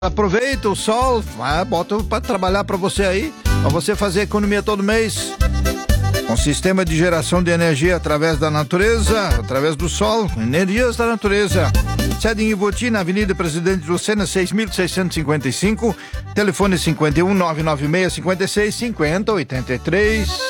Aproveita o sol, bota para trabalhar para você aí, para você fazer economia todo mês. Um sistema de geração de energia através da natureza, através do sol, energias da natureza. Sede em Ivoti, na Avenida Presidente Lucena, 6.655, telefone 51 996 56 50 83.